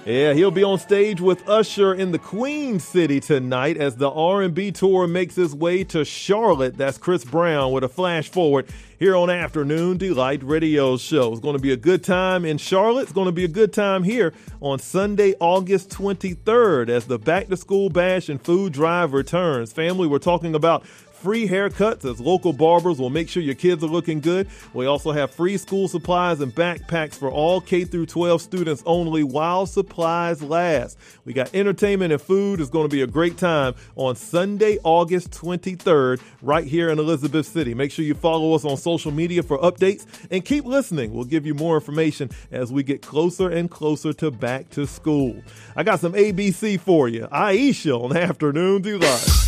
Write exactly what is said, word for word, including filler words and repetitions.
Yeah, he'll be on stage with Usher in the Queen City tonight as the R and B tour makes its way to Charlotte. That's Chris Brown with a flash forward here on Afternoon Delight Radio Show. It's going to be a good time in Charlotte. It's going to be a good time here on Sunday, August twenty-third as the Back to School Bash and Food Drive returns. Family, we're talking about free haircuts as local barbers will make sure your kids are looking good. We also have free school supplies and backpacks for all K through twelve students only while supplies last. We got entertainment and food. It's going to be a great time on Sunday, August twenty-third, right here in Elizabeth City. Make sure you follow us on social media for updates and keep listening. We'll give you more information as we get closer and closer to back to school. I got some A B C for you. Aisha on Afternoon Delight.